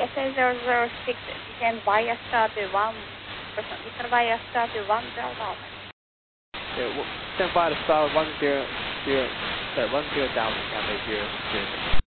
SA006, descend via star to 1, descend via star to 100. Yeah, stand by the star 10 down, Gamma 006.